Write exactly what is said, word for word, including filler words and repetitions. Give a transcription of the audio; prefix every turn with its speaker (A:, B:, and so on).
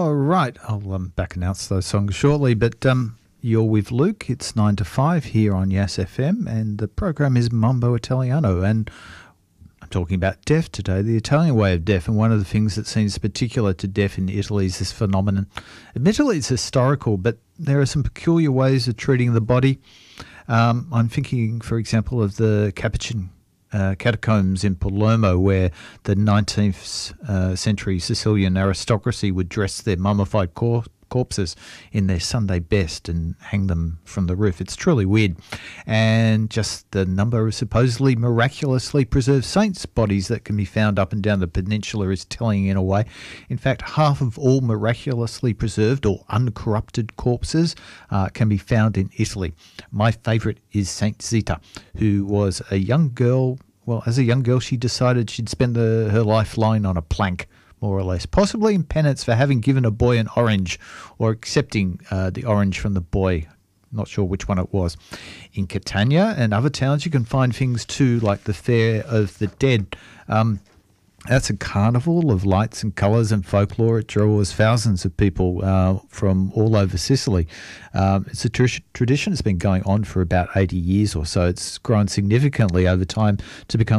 A: All right, I'll um, back announce those songs shortly, but um, you're with Luke. It's nine to five here on Yes F M, and the program is Mambo Italiano, and I'm talking about deaf today, the Italian way of deaf, and one of the things that seems particular to deaf in Italy is this phenomenon. Admittedly, it's historical, but there are some peculiar ways of treating the body. Um, I'm thinking, for example, of the Capuchin uh, catacombs in Palermo, where the nineteenth uh, century Sicilian aristocracy would dress their mummified cor- corpses in their Sunday best and hang them from the roof. It's truly weird. And just the number of supposedly miraculously preserved saints' bodies that can be found up and down the peninsula is telling in a way. In fact, half of all miraculously preserved or uncorrupted corpses uh, can be found in Italy. My favourite is Saint Zita, who was a young girl. Well, as a young girl, she decided she'd spend the, her life lying on a plank, more or less, possibly in penance for having given a boy an orange or accepting uh, the orange from the boy. Not sure which one it was. In Catania and other towns, you can find things too, like the Fair of the Dead. Um, that's a carnival of lights and colours and folklore. It draws thousands of people uh, from all over Sicily. Um, it's a tr- tradition that's been going on for about eighty years or so. It's grown significantly over time to become